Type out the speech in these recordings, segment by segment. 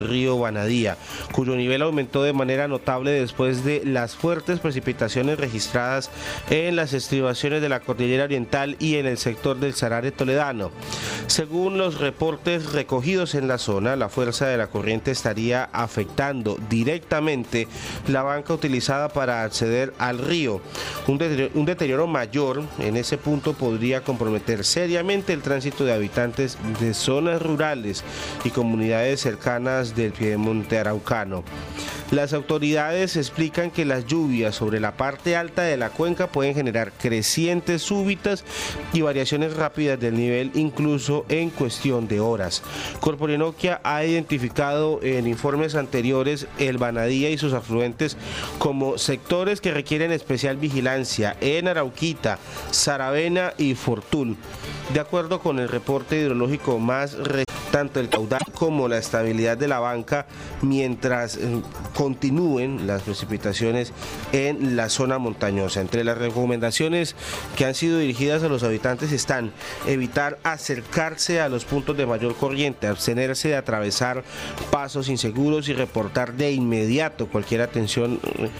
río Vanadía, cuyo nivel aumentó de manera notable después de las fuertes precipitaciones registradas en las estribaciones de la Cordillera Oriental y en el sector del Sarare Toledano. Según los reportes recogidos en la zona, la fuerza de la corriente estaría afectando directamente la banca utilizada para acceder al río. Un deterioro mayor en ese punto podría comprometer seriamente el tránsito de habitantes de zonas rurales y comunidades cercanas del piedemonte araucano. Las autoridades explican que las lluvias sobre la parte alta de la cuenca pueden generar crecientes súbitas y variaciones rápidas del nivel, incluso en cuestión de horas. Corporinoquia ha identificado en informes anteriores el Vanadía y sus afluentes como sectores que requieren especial vigilancia en Arauquita, Saravena y Fortul. De acuerdo con el reporte hidrológico más reciente, tanto el caudal como la estabilidad de la banca mientras continúen las precipitaciones en la zona montañosa. Entre las recomendaciones que han sido dirigidas a los habitantes están evitar acercarse a los puntos de mayor corriente, abstenerse de atravesar pasos inseguros y reportar de inmediato cualquier atención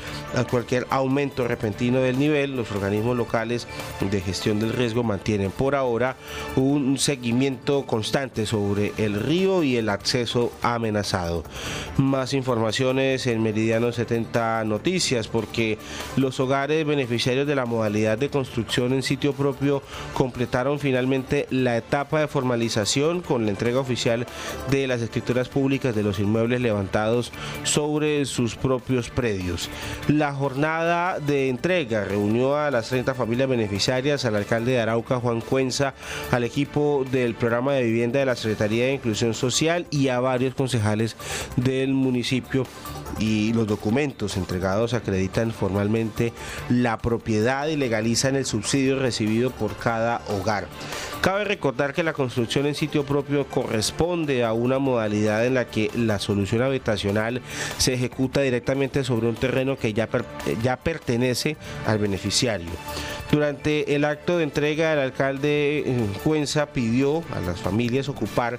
a cualquier aumento repentino del nivel. Los organismos locales de gestión del riesgo mantienen por ahora un seguimiento constante sobre el río y el acceso amenazado. Más informaciones en Meridiano 70 Noticias, porque los hogares beneficiarios de la modalidad de construcción en sitio propio completaron finalmente la etapa de formalización con la entrega oficial de las escrituras públicas de los inmuebles levantados sobre sus propios predios. La jornada de entrega reunió a las 30 familias beneficiarias, al alcalde de Arauca, Juan Cuenza, al equipo del programa de vivienda de la Secretaría de Inclusión Social y a varios concejales del municipio, y los documentos entregados acreditan formalmente la propiedad y legalizan el subsidio recibido por cada hogar. Cabe recordar que la construcción en sitio propio corresponde a una modalidad en la que la solución habitacional se ejecuta directamente sobre un terreno que ya pertenece al beneficiario. Durante el acto de entrega, el alcalde Cuenza pidió a las familias ocupar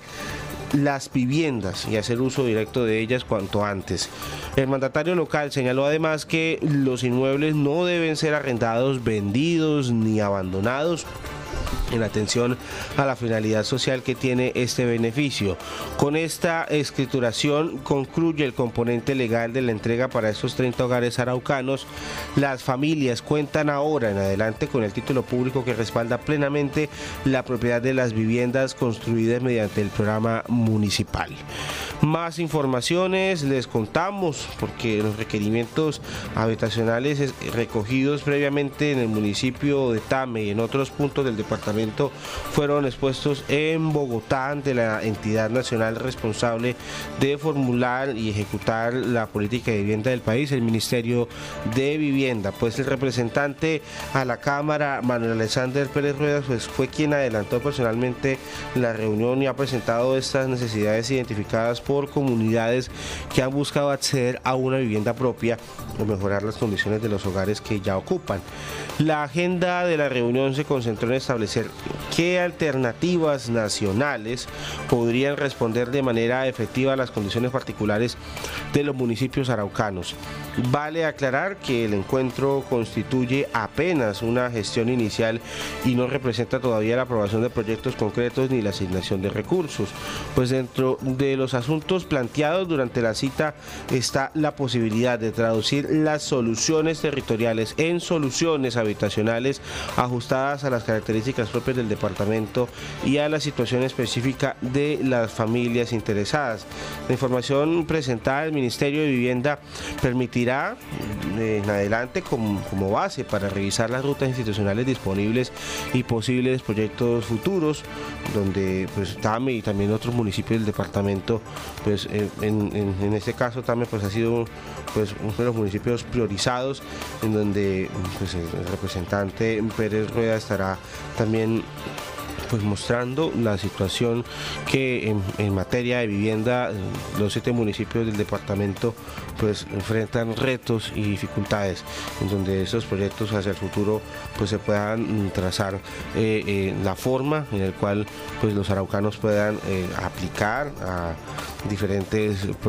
las viviendas y hacer uso directo de ellas cuanto antes. El mandatario local señaló además que los inmuebles no deben ser arrendados, vendidos ni abandonados en atención a la finalidad social que tiene este beneficio. Con esta escrituración concluye el componente legal de la entrega para estos 30 hogares araucanos. Las familias cuentan ahora en adelante con el título público que respalda plenamente la propiedad de las viviendas construidas mediante el programa municipal. Más informaciones les contamos, porque los requerimientos habitacionales recogidos previamente en el municipio de Tame y en otros puntos del departamento fueron expuestos en Bogotá ante la entidad nacional responsable de formular y ejecutar la política de vivienda del país, el Ministerio de Vivienda. Pues el representante a la Cámara, Manuel Alexander Pérez Rueda, pues fue quien adelantó personalmente la reunión y ha presentado estas necesidades identificadas por comunidades que han buscado acceder a una vivienda propia o mejorar las condiciones de los hogares que ya ocupan. La agenda de la reunión se concentró en establecer qué alternativas nacionales podrían responder de manera efectiva a las condiciones particulares de los municipios araucanos. Vale aclarar que el encuentro constituye apenas una gestión inicial y no representa todavía la aprobación de proyectos concretos ni la asignación de recursos, pues dentro de los asuntos planteados durante la cita está la posibilidad de traducir las soluciones territoriales en soluciones habitacionales ajustadas a las características propias del departamento y a la situación específica de las familias interesadas. La información presentada del Ministerio de Vivienda permitirá en adelante como base para revisar las rutas institucionales disponibles y posibles proyectos futuros, donde pues Tame y también otros municipios del departamento, pues en este caso Tame pues ha sido pues uno de los municipios priorizados, en donde pues el representante Pérez Rueda estará también pues mostrando la situación que en materia de vivienda los 7 municipios del departamento pues enfrentan retos y dificultades, en donde esos proyectos hacia el futuro pues se puedan trazar la forma en la cual pues los araucanos puedan aplicar a diferentes